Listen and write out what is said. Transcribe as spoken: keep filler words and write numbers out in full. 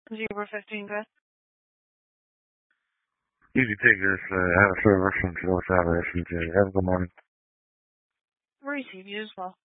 Zebra fifteen, good. Easy Takers, uh, out of service from George Aviation. Have a good morning. Receive you as well.